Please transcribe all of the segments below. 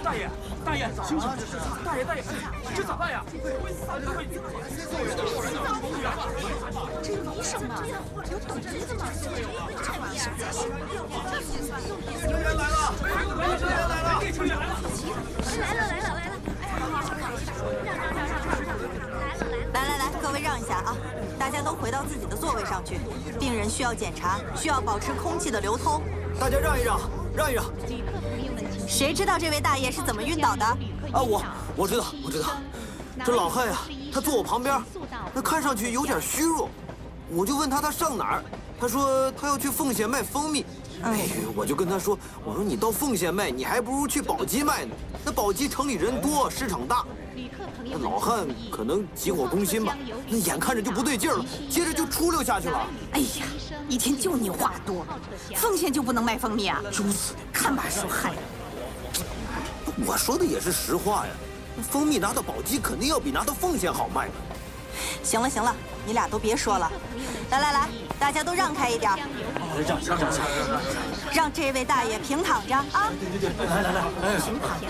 大爷，大爷，大爷，这咋办呀？ 这有医生吗？有懂医的吗？这医生才行。 成员来了！成员来了！成员来了！ 来，各位让一下啊！大家都回到自己的座位上去。病人需要检查，需要保持空气的流通。 大家让一让，让一让。 谁知道这位大爷是怎么晕倒的？ 啊，我知道。这老汉呀，他坐我旁边，那看上去有点虚弱。我就问他上哪儿，他说他要去奉贤卖蜂蜜。哎，我就跟他说，我说你到奉贤卖，你还不如去宝鸡卖呢。那宝鸡城里人多，市场大。那老汉可能急火攻心吧，那眼看着就不对劲了，接着就出溜下去了。 哎呀，一天就你话多，奉贤就不能卖蜂蜜啊？ 猪死的， 看把手害的。 我说的也是实话呀，蜂蜜拿到宝鸡肯定要比拿到奉贤好卖的。 行了，你俩都别说了，来，大家都让开一点。让这位大爷平躺着啊！ 对，来， 平躺。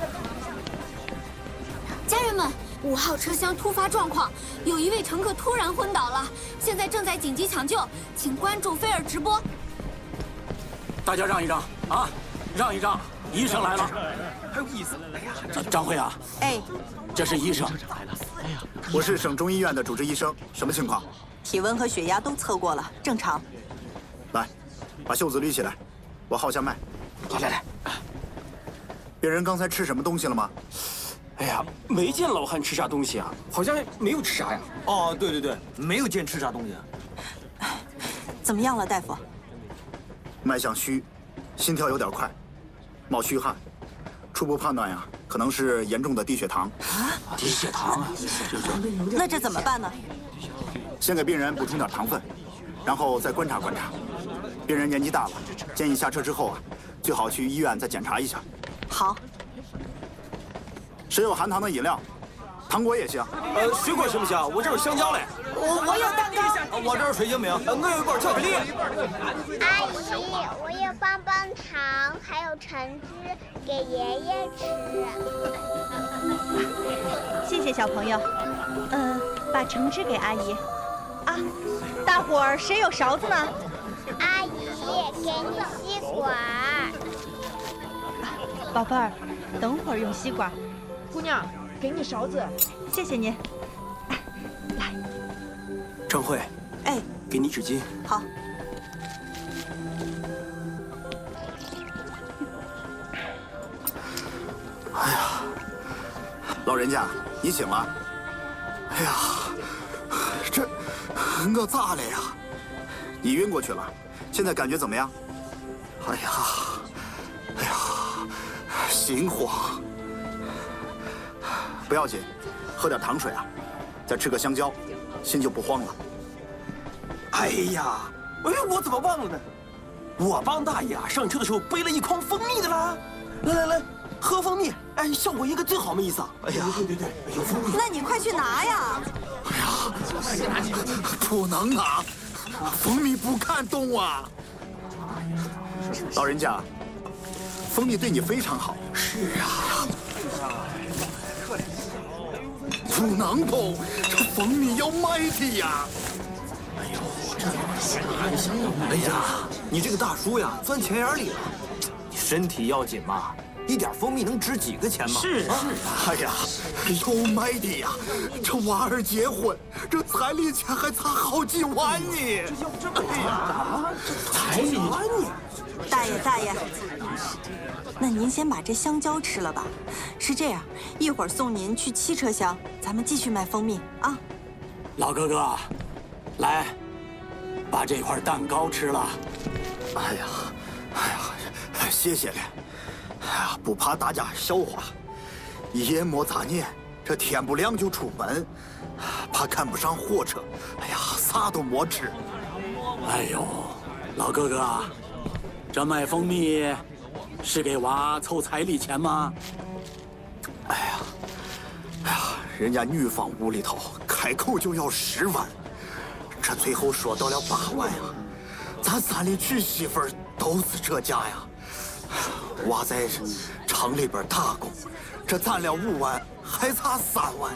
家人们，5号车厢突发状况，有一位乘客突然昏倒了，现在正在紧急抢救，请关注菲尔直播。 大家让一让啊，让一让，医生来了。还有意思？哎呀，张慧啊， 哎， 这是医生。 我是省中医院的主治医生，什么情况？ 体温和血压都测过了，正常。 来，把袖子捋起来，我号下脉。 来。 病人刚才吃什么东西了吗？ 哎呀，没见老汉吃啥东西啊，好像没有吃啥呀。 哦，对，没有见吃啥东西。 怎么样了，大夫？ 脉象虚，心跳有点快，冒虚汗，初步判断呀，可能是严重的低血糖。 低血糖啊！ 那这怎么办呢？ 先给病人补充点糖分，然后再观察观察。病人年纪大了，建议下车之后啊，最好去医院再检查一下。 好。 谁有含糖的饮料？糖果也行。 水果行不行？我这有香蕉嘞。 我有蛋糕。 我这有水晶饼。我有一罐巧克力。 阿姨，我有棒棒糖，还有橙汁，给爷爷吃。 谢谢小朋友。把橙汁给阿姨。啊，大伙儿谁有勺子呢？ 阿姨，给你吸管。 宝贝儿，等会儿用吸管。 姑娘，给你勺子。 谢谢您。来， 张慧， 哎， 给你纸巾。 好。 哎呀，老人家，你醒了。哎呀，我咋了呀？你晕过去了，现在感觉怎么样？哎呀，心慌。不要紧，喝点糖水啊，再吃个香蕉，心就不慌了。 哎呀，我怎么忘了呢？我帮大爷上车的时候背了一筐蜂蜜的啦。来，喝蜂蜜，哎，效果应该最好没意思。哎呀，对，有蜂蜜。 那你快去拿呀！ 哎呀，不能拿，蜂蜜不看动啊。老人家，蜂蜜对你非常好。 是啊。 不能动，这蜂蜜要卖的呀！ 哎呀，你这个大叔呀，钻钱眼里了。你身体要紧嘛，一点蜂蜜能值几个钱嘛？ 是啊。 哎呀，要卖的呀！这娃儿结婚，这彩礼钱还差好几万呢！ 彩礼万呢？ 大爷，那您先把这香蕉吃了吧。是这样，一会儿送您去7车厢，咱们继续卖蜂蜜啊。 老哥哥，来，把这块蛋糕吃了。 哎呀，谢谢了。哎呀，不怕大家笑话，夜没咋念，这天不亮就出门，怕看不上火车。哎呀，啥都没吃。 哎呦，老哥哥，这卖蜂蜜是给娃凑彩礼钱吗？ 哎呀，人家女方屋里头开口就要10万，这最后说到了8万呀，咱3里娶媳妇儿都是这价呀。 我在厂里边打工，这攒了5万，还差3万。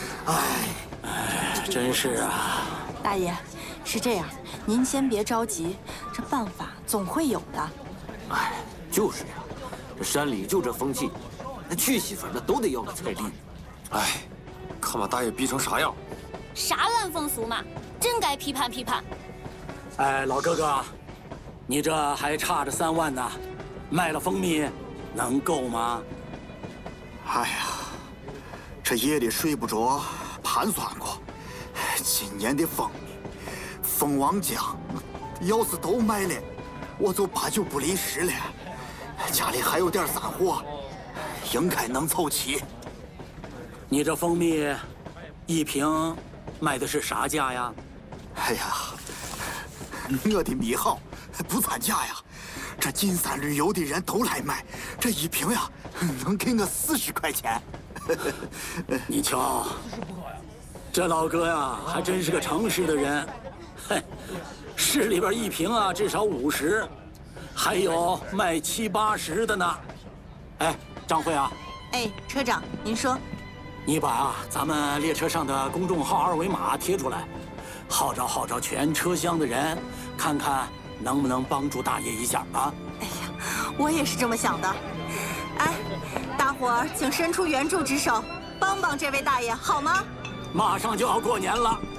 哎， 真是啊。 大爷，是这样，您先别着急，这办法总会有的。 哎，就是呀，这山里就这风气，那娶媳妇那都得要个彩礼。 哎，看把大爷逼成啥样！ 啥烂风俗嘛，真该批判批判。 哎，老哥哥，你这还差着3万呢，卖了蜂蜜能够吗？ 哎呀，这夜里睡不着，盘算过，今年的蜂蜜、蜂王浆，要是都卖了，我就8、9不离10了。家里还有点散货，应该能凑齐。 你这蜂蜜1瓶卖的是啥价呀？ 哎呀，我的蜜好，不参加呀。这金山旅游的人都来买，这1瓶呀，能给我40块钱。 你瞧，这老哥呀，还真是个诚实的人。嘿，市里边1瓶啊，至少50，还有卖70、80的呢。哎，张慧啊， 哎，车长，您说， 你把咱们列车上的公众号2维码贴出来，号召全车厢的人，看看能不能帮助大爷一下啊！ 哎呀，我也是这么想的。哎，大伙儿请伸出援助之手，帮帮这位大爷好吗？ 马上就要过年了。